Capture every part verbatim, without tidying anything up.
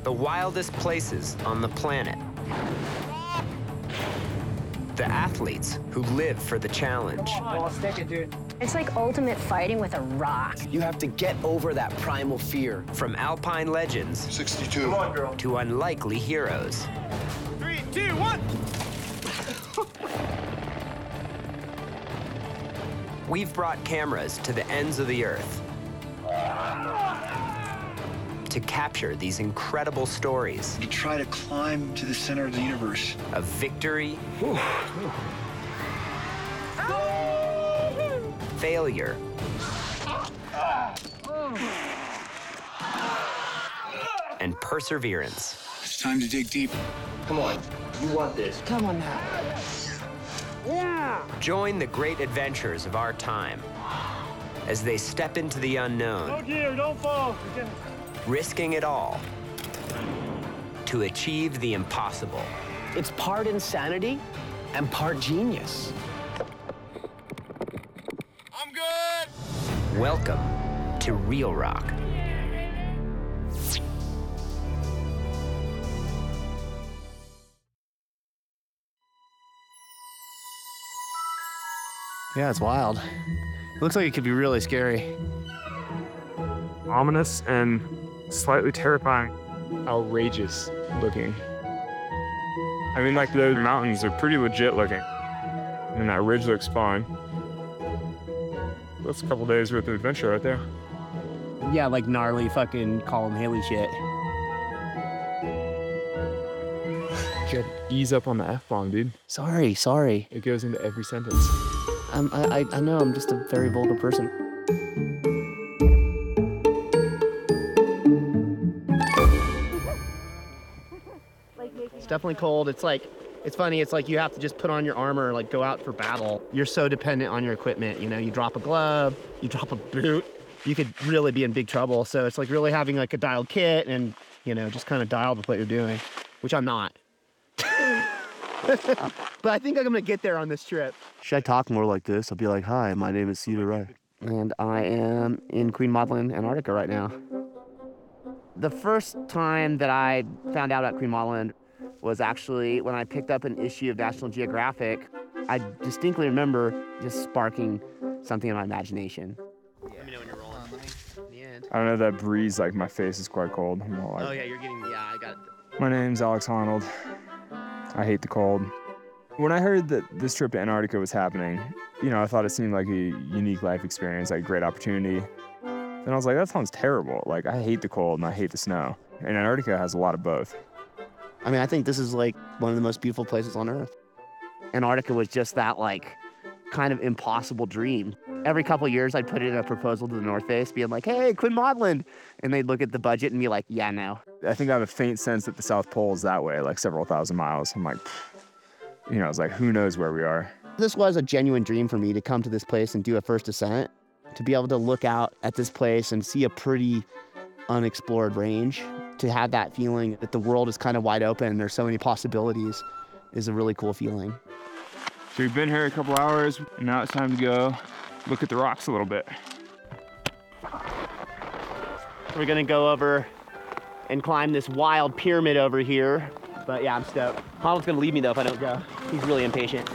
the wildest places on the planet. The athletes who live for the challenge. Oh, stick it, dude. It's like ultimate fighting with a rock. You have to get over that primal fear. From alpine legends sixty-two. Come on, girl. to unlikely heroes. Three, two, one. We've brought cameras to the ends of the earth to capture these incredible stories. You try to climb to the center of the universe. Of victory, failure, and perseverance. It's time to dig deep. Come on, you want this. Come on now. Join the great adventures of our time as they step into the unknown. Oh dear, don't fall. Risking it all to achieve the impossible. It's part insanity and part genius. I'm good. Welcome to Real Rock. Yeah, it's wild. It looks like it could be really scary. Ominous and slightly terrifying. Outrageous looking. I mean, like, those mountains are pretty legit looking. And that ridge looks fine. That's a couple days worth of adventure right there. Yeah, like gnarly fucking Colin Haley shit. You gotta ease up on the F-bomb, dude. Sorry, sorry. It goes into every sentence. Um, I, I, I know, I'm just a very vulgar person. It's definitely cold. It's like, it's funny, it's like you have to just put on your armor and like go out for battle. You're so dependent on your equipment, you know, you drop a glove, you drop a boot, you could really be in big trouble. So it's like really having like a dialed kit and, you know, just kind of dialed with what you're doing, which I'm not. But I think I'm gonna get there on this trip. Should I talk more like this? I'll be like, hi, my name is Cedar Wright. And I am in Queen Maud Land, Antarctica right now. The first time that I found out about Queen Maud Land was actually when I picked up an issue of National Geographic. I distinctly remember just sparking something in my imagination. Yeah. Let me know when you're rolling. The end. I don't know, that breeze, like, my face is quite cold. I'm all like, Oh yeah, you're getting, yeah, I got it. My name's Alex Honnold. I hate the cold. When I heard that this trip to Antarctica was happening, you know, I thought it seemed like a unique life experience, like a great opportunity. Then I was like, that sounds terrible. Like, I hate the cold and I hate the snow. And Antarctica has a lot of both. I mean, I think this is like one of the most beautiful places on Earth. Antarctica was just that like kind of impossible dream. Every couple of years, I'd put in a proposal to the North Face, being like, hey, Queen Maud Land. And they'd look at the budget and be like, yeah, no. I think I have a faint sense that the South Pole is that way, like several thousand miles. I'm like, you know, it's like, who knows where we are? This was a genuine dream for me to come to this place and do a first ascent, to be able to look out at this place and see a pretty unexplored range, to have that feeling that the world is kind of wide open and there's so many possibilities is a really cool feeling. So we've been here a couple hours, and now it's time to go look at the rocks a little bit. We're gonna go over and climb this wild pyramid over here. But yeah, I'm stoked. Honnold's gonna leave me though if I don't go. He's really impatient.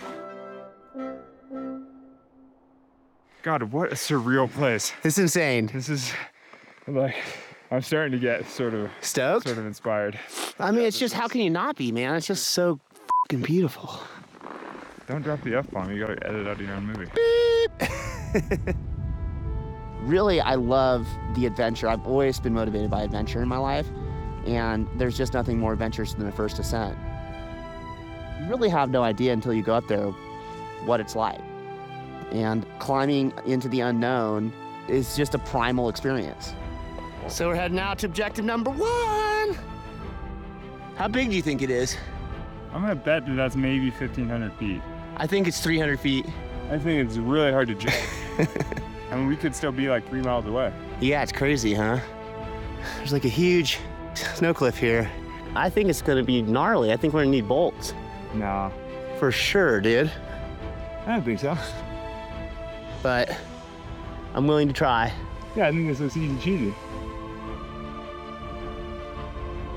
God, what a surreal place. It's insane. This is, like, I'm starting to get sort of Stoked? sort of inspired. I mean, it's just, how can you not be, man? It's just so fucking beautiful. Don't drop the F-bomb, you gotta edit out your own movie. Beep! Really, I love the adventure. I've always been motivated by adventure in my life, and there's just nothing more adventurous than a first ascent. You really have no idea until you go up there what it's like. And climbing into the unknown is just a primal experience. So we're heading out to objective number one. How big do you think it is? I'm gonna bet that that's maybe fifteen hundred feet. I think it's three hundred feet. I think it's really hard to judge. I mean, we could still be like three miles away. Yeah, it's crazy, huh? There's like a huge snow cliff here. I think it's gonna be gnarly. I think we're gonna need bolts. Nah. For sure, dude. I don't think so. But I'm willing to try. Yeah, I think this looks easy cheesy.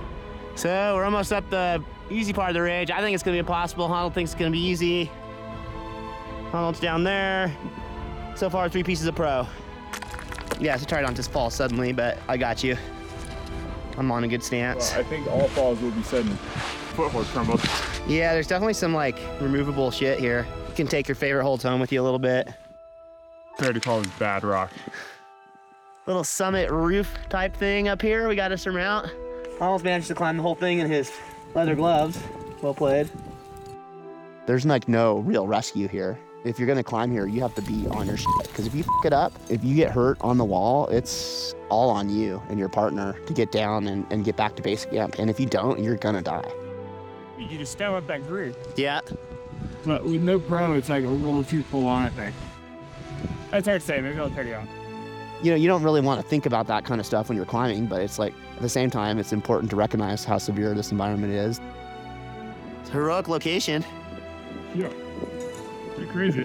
So we're almost up the easy part of the ridge. I think it's gonna be impossible. Honnold thinks it's gonna be easy. Honnold's down there. So far, three pieces of pro. Yeah, so try not to fall suddenly, but I got you. I'm on a good stance. Well, I think all falls will be sudden. Foothold crumbled. Yeah, there's definitely some like removable shit here. You can take your favorite holds home with you a little bit. Fair to call this bad rock. Little summit roof type thing up here we got to surmount. Almost managed to climb the whole thing in his leather gloves. Well played. There's like no real rescue here. If you're gonna climb here, you have to be on your shit. Because if you f it up, if you get hurt on the wall, it's all on you and your partner to get down and, and get back to base camp. And if you don't, you're gonna die. You just step up that grid. Yeah. But with no pro, it's like a little too full on, I think. That's hard to say. Maybe I'll check it out. You know, you don't really want to think about that kind of stuff when you're climbing, but it's like, at the same time, it's important to recognize how severe this environment is. It's a heroic location. Yeah. Pretty crazy.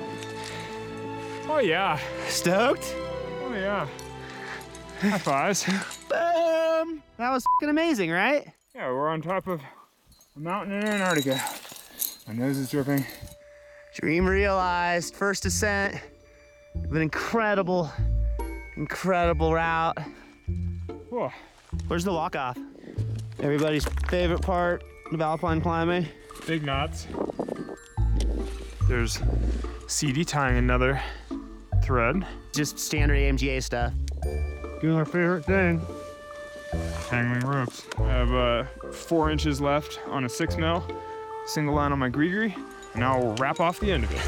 Oh, yeah. Stoked? Oh, yeah. High fives. Boom! That was f***ing amazing, right? Yeah, we're on top of a mountain in Antarctica. My nose is dripping. Dream realized. First ascent of an incredible, incredible route. Whoa. Where's the walk-off? Everybody's favorite part of alpine climbing. Big knots. There's C D tying another thread. Just standard A M G A stuff. Doing our favorite thing. Tangling ropes. I have uh, four inches left on a six mil, single line on my gree-gree, and now we'll wrap off the end of it.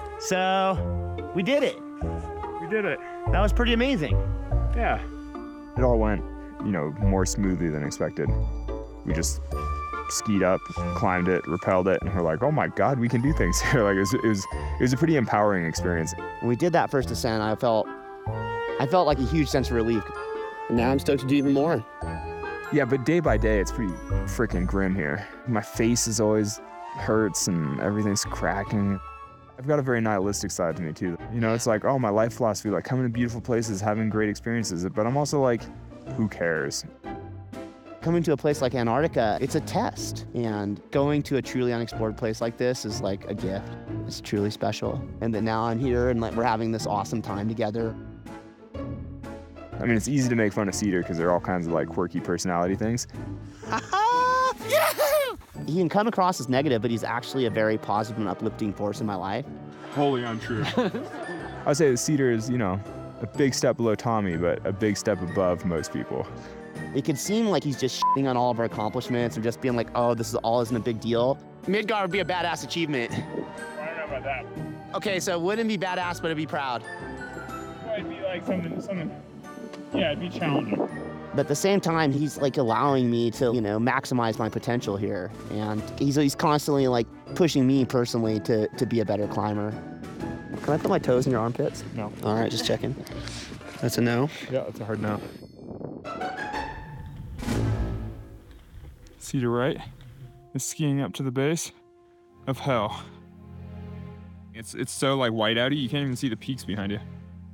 So, we did it. We did it. That was pretty amazing. Yeah. It all went, you know, more smoothly than expected. We just skied up, climbed it, rappelled it, and we're like, oh my God, we can do things here. Like it was, it was, it was a pretty empowering experience. When we did that first ascent, I felt, I felt like a huge sense of relief. And now I'm stoked to do even more. Yeah, but day by day, it's pretty freaking grim here. My face is always hurts and everything's cracking. I've got a very nihilistic side to me too. You know, it's like, oh, my life philosophy, like coming to beautiful places, having great experiences, but I'm also like, who cares? Coming to a place like Antarctica, it's a test. And going to a truly unexplored place like this is like a gift. It's truly special. And that now I'm here and like we're having this awesome time together. I mean, it's easy to make fun of Cedar because they're all kinds of like quirky personality things. He can come across as negative, but he's actually a very positive and uplifting force in my life. Wholly untrue. I'd say that Cedar is, you know, a big step below Tommy, but a big step above most people. It could seem like he's just shitting on all of our accomplishments or just being like, oh, this is all isn't a big deal. Midgard would be a badass achievement. I don't know about that. Okay, so it wouldn't be badass, but it'd be proud. Well, it'd be like something, something, yeah, it'd be challenging. But at the same time, he's like allowing me to, you know, maximize my potential here. And he's, he's constantly like pushing me personally to, to be a better climber. Can I put my toes in your armpits? No. All right, just checking. That's a no. Yeah, that's a hard no. Cedar Right is skiing up to the base of hell. It's it's so like whiteouty, you can't even see the peaks behind you.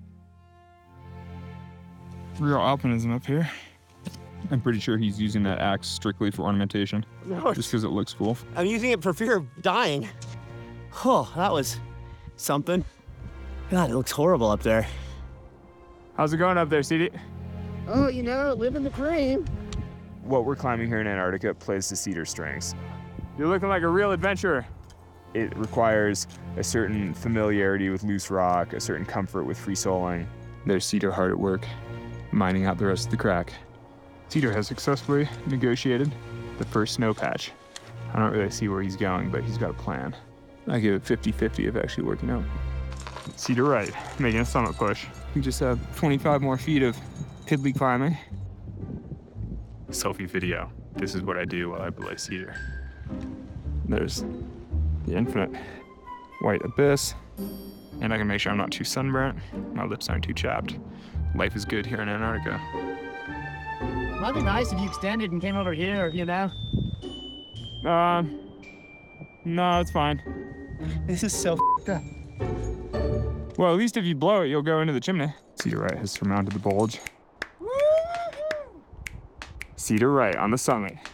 Real alpinism up here. I'm pretty sure he's using that axe strictly for ornamentation, No, just because it looks cool. I'm using it for fear of dying. Oh, that was something. God, it looks horrible up there. How's it going up there, C D? Oh, you know, living the dream. What we're climbing here in Antarctica plays to Cedar's strengths. You're looking like a real adventurer. It requires a certain familiarity with loose rock, a certain comfort with free soling. There's Cedar hard at work, mining out the rest of the crack. Cedar has successfully negotiated the first snow patch. I don't really see where he's going, but he's got a plan. I give it fifty fifty of actually working out. Cedar Right, making a summit push. We just have twenty-five more feet of piddly climbing. Selfie video. This is what I do while I belay Cedar. There's the infinite white abyss, and I can make sure I'm not too sunburnt, my lips aren't too chapped. Life is good here in Antarctica. Might be nice if you extended and came over here, you know? Um, no, it's fine. This is so f***ed up. Well, at least if you blow it, you'll go into the chimney. Cedar Right has surmounted the bulge. Cedar Right on the summit.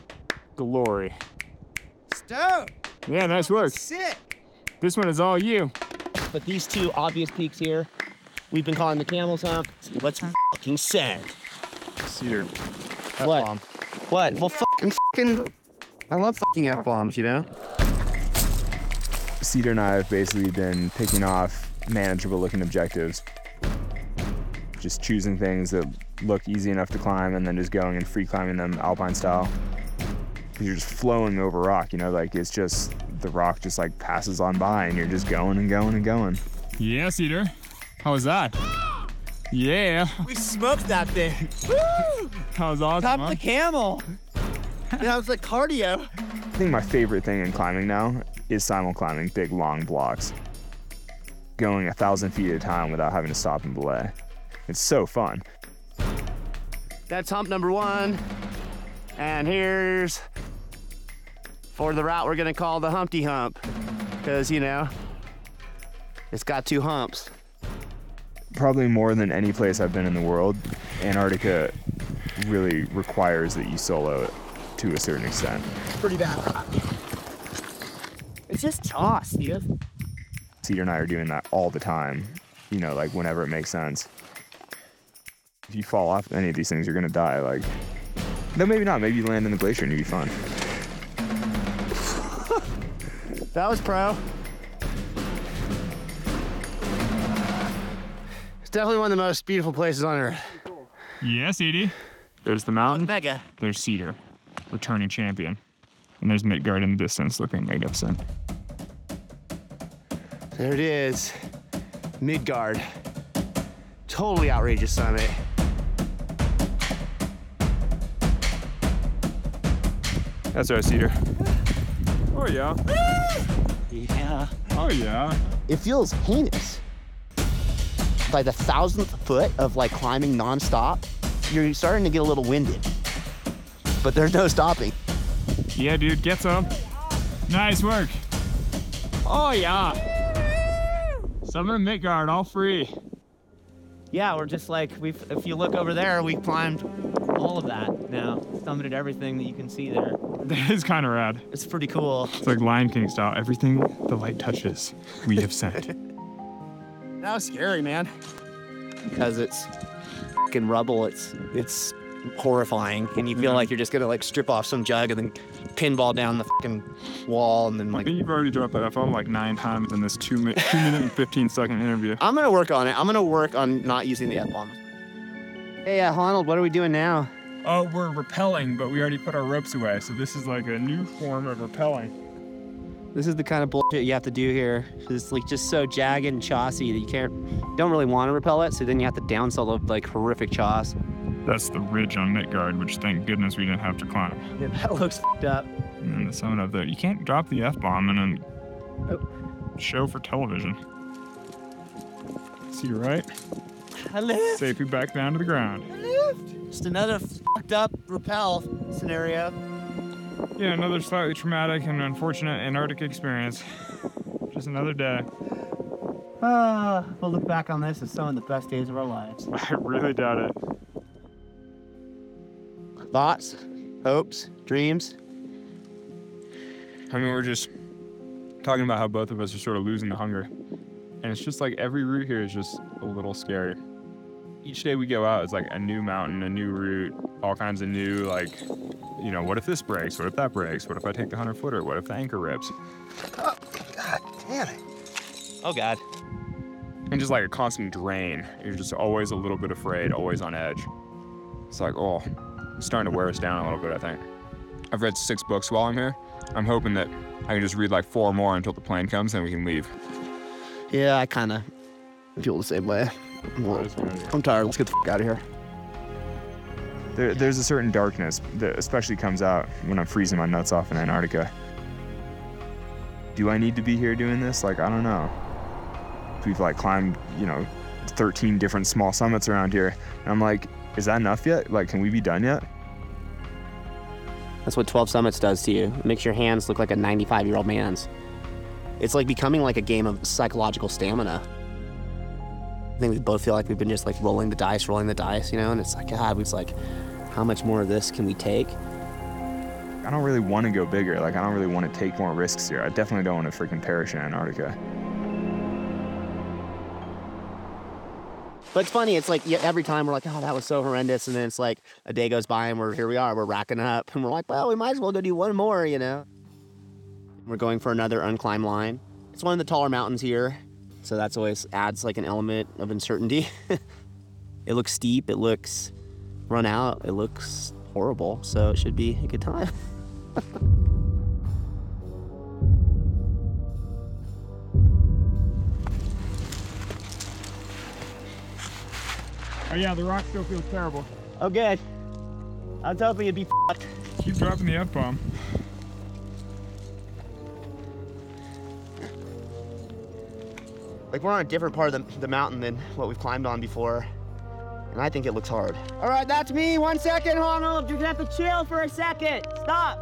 glory. Stone. Yeah, nice work. Sick. This one is all you. But these two obvious peaks here, we've been calling the Camel's Hump. Let's fucking send. Cedar. What? F-bomb. What? Well, fucking, fucking, I love fucking F-bombs, you know? Cedar and I have basically been picking off manageable looking objectives. Just choosing things that look easy enough to climb and then just going and free climbing them alpine style. Because you're just flowing over rock, you know, like it's just, the rock just like passes on by and you're just going and going and going. Yeah, Cedar. How was that? Yeah. We smoked that thing. Woo! That was awesome, Top huh? the camel. That was like cardio. I think my favorite thing in climbing now is simul climbing big long blocks. Going a thousand feet at a time without having to stop and belay. It's so fun. That's hump number one. And here's for the route we're gonna call the Humpty Hump. Because, you know, it's got two humps. Probably more than any place I've been in the world, Antarctica really requires that you solo it to a certain extent. Pretty bad rock. It's just toss, dude. Cedar and I are doing that all the time, you know, like whenever it makes sense. If you fall off any of these things, you're gonna die. Like, no, maybe not. Maybe you land in the glacier and you'd be fine. That was pro. It's definitely one of the most beautiful places on Earth. Yeah, Cedar. There's the mountain. Mega. There's Cedar, returning champion. And there's Midgard in the distance looking magnificent. There it is. Midgard. Totally outrageous summit. That's our Cedar. Oh, yeah. Yeah. Oh, yeah. It feels heinous. By the thousandth foot of like climbing nonstop, you're starting to get a little winded. But there's no stopping. Yeah, dude, get some. Nice work. Oh, yeah. Summer Midgard, all free. Yeah, we're just like, we've, if you look over there, we climbed all of that now. Summited everything that you can see there. That is kind of rad. It's pretty cool. It's like Lion King style. Everything the light touches, we have sent. That was scary, man. Because it's fucking rubble. It's it's horrifying, and you feel like you're just gonna like strip off some jug and then pinball down the fucking wall, and then I like. think you've already dropped that F M like nine times in this two minute, two minute and fifteen second interview. I'm gonna work on it. I'm gonna work on not using the F-bombs. Hey, uh, Honnold, what are we doing now? Oh, we're rappelling, but we already put our ropes away, so this is like a new form of rappelling. This is the kind of bullshit you have to do here. It's like just so jagged and chossy that you can't, don't really want to rappel it, so then you have to downsell the like horrific choss. That's the ridge on Midgard, which thank goodness we didn't have to climb. Yeah, that looks fucked up. And then the summit of the, you can't drop the F-bomb and then Oh. show for television. See, right? I live. Safely back down to the ground. Just another fucked up rappel scenario. Yeah, another slightly traumatic and unfortunate Antarctic experience. Just another day. Ah, we'll look back on this as some of the best days of our lives. I really doubt it. Thoughts, hopes, dreams. I mean, we're just talking about how both of us are sort of losing the hunger. And it's just like every route here is just a little scary. Each day we go out, it's like a new mountain, a new route, all kinds of new, like, you know, what if this breaks? What if that breaks? What if I take the hundred footer? What if the anchor rips? Oh, God damn it. Oh, God. And just like a constant drain. You're just always a little bit afraid, always on edge. It's like, oh, it's starting to wear us down a little bit, I think. I've read six books while I'm here. I'm hoping that I can just read like four more until the plane comes and we can leave. Yeah, I kind of feel the same way. Well, I'm tired. Let's get the f out of here. There, there's a certain darkness that especially comes out when I'm freezing my nuts off in Antarctica. Do I need to be here doing this? Like, I don't know. We've like climbed, you know, thirteen different small summits around here. And I'm like, is that enough yet? Like, can we be done yet? That's what twelve Summits does to you. It makes your hands look like a ninety-five-year-old man's. It's like becoming like a game of psychological stamina. I think we both feel like we've been just like rolling the dice, rolling the dice, you know? And it's like, God, it's like, how much more of this can we take? I don't really want to go bigger. Like, I don't really want to take more risks here. I definitely don't want to freaking perish in Antarctica. But it's funny, it's like yeah, every time we're like, oh, that was so horrendous. And then it's like a day goes by and we're here we are, we're racking up. And we're like, well, we might as well go do one more, you know? We're going for another unclimbed line. It's one of the taller mountains here. So that's always adds like an element of uncertainty. It looks steep, it looks run out, it looks horrible. So it should be a good time. Oh yeah, the rock still feels terrible. Oh, good. I was hoping you'd be fucked. Keep dropping the F-bomb. Like we're on a different part of the, the mountain than what we've climbed on before. And I think it looks hard. All right, that's me. One second, Arnold. You're gonna have to chill for a second. Stop.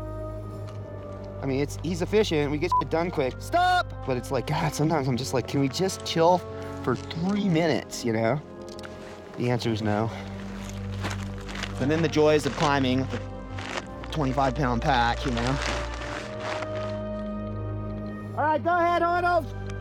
I mean, it's he's efficient. We get shit done quick. Stop! But it's like, God, sometimes I'm just like, can we just chill for three minutes, you know? The answer is no. And then the joys of climbing a twenty-five pound pack, you know? All right, go ahead, Arnold.